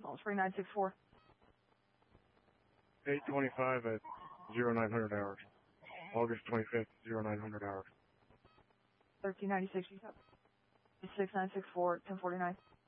Osprey 964. 825 at 0900 hours. August 25th, 0900 hours. 1396, 6964, 1049.